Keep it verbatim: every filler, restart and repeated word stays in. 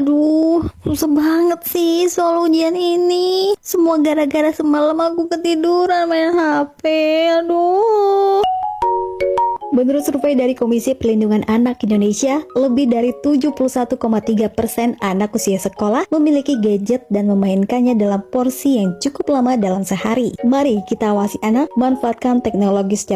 Aduh, susah banget sih soal ujian ini. Semua gara-gara semalam aku ketiduran main H P. Aduh. Menurut survei dari Komisi Pelindungan Anak Indonesia, lebih dari tujuh puluh satu koma tiga persen anak usia sekolah memiliki gadget dan memainkannya dalam porsi yang cukup lama dalam sehari. Mari kita awasi anak manfaatkan teknologi secara